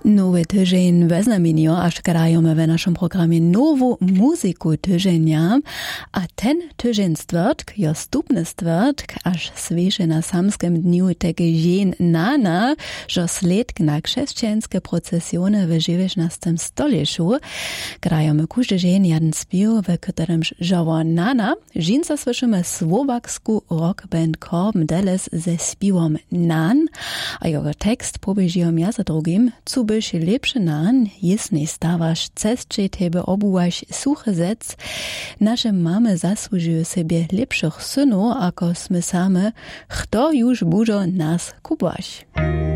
Nowy tydzień we znamieniu, aż grajemy w naszym programie nową muzyku tydzienia, a ten tydzień stwiertk je stupny stwiertk, aż świeży na samskim dniu tego dzień nana, że sled na chrześcijańskie procesjony w XIX stoleciu. Grajemy każdy dzień jeden śpiew, w którym żało nana. Żinca słyszymy słowaksku rockband Korben Dallas ze śpiewom Nan, a jego tekst pobieżiłem ja za drugim, co byś lepszy nan, jest nie stawasz, cestcze tebe obułaś suchy zec. Nasze mamy zasłużyły sobie lepszych synów, ako smy same, kto już budzo nas kubaś.